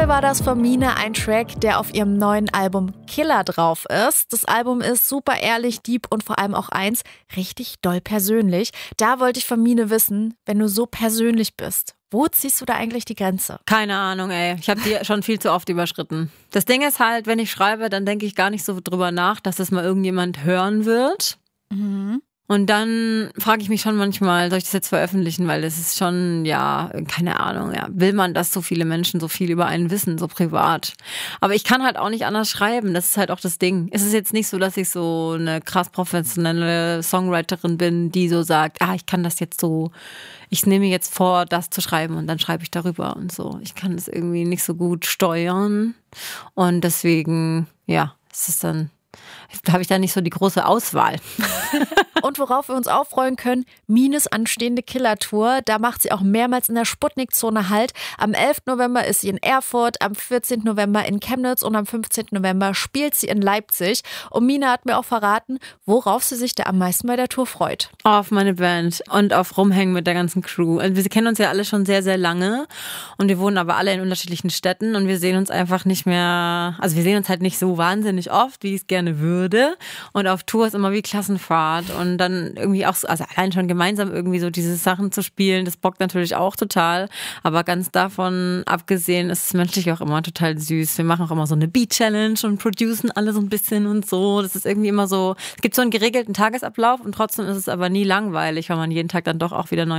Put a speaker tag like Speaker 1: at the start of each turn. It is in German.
Speaker 1: war das von Mine ein Track, der auf ihrem neuen Album Killer drauf ist. Das Album ist super ehrlich, deep und vor allem auch eins, richtig doll persönlich. Da wollte ich von Mine wissen, wenn du so persönlich bist, wo ziehst du da eigentlich die Grenze?
Speaker 2: Keine Ahnung, ey. Ich habe die schon viel zu oft überschritten. Das Ding ist halt, wenn ich schreibe, dann denke ich gar nicht so drüber nach, dass das mal irgendjemand hören wird.
Speaker 1: Mhm.
Speaker 2: Und dann frage ich mich schon manchmal, soll ich das jetzt veröffentlichen? Weil es ist schon, ja, keine Ahnung, ja, will man, dass so viele Menschen so viel über einen wissen, so privat? Aber ich kann halt auch nicht anders schreiben, das ist halt auch das Ding. Es ist jetzt nicht so, dass ich so eine krass professionelle Songwriterin bin, die so sagt, ich kann das jetzt so, ich nehme mir jetzt vor, das zu schreiben und dann schreibe ich darüber und so. Ich kann das irgendwie nicht so gut steuern und deswegen, ja, es ist dann... habe ich da nicht so die große Auswahl.
Speaker 1: Und worauf wir uns auch freuen können, Mines anstehende Killer-Tour. Da macht sie auch mehrmals in der Sputnik-Zone Halt. Am 11. November ist sie in Erfurt, am 14. November in Chemnitz und am 15. November spielt sie in Leipzig. Und Mine hat mir auch verraten, worauf sie sich da am meisten bei der Tour freut.
Speaker 2: Auf meine Band und auf Rumhängen mit der ganzen Crew. Also wir kennen uns ja alle schon sehr, sehr lange und wir wohnen aber alle in unterschiedlichen Städten und wir sehen uns einfach nicht mehr, also wir sehen uns halt nicht so wahnsinnig oft, wie ich es gerne würde. Und auf Tour ist immer wie Klassenfahrt und dann irgendwie auch, also allein schon gemeinsam irgendwie so diese Sachen zu spielen, das bockt natürlich auch total. Aber ganz davon abgesehen ist es menschlich auch immer total süß. Wir machen auch immer so eine Beat-Challenge und producen alle so ein bisschen und so. Das ist irgendwie immer so, es gibt so einen geregelten Tagesablauf und trotzdem ist es aber nie langweilig, weil man jeden Tag dann doch auch wieder neue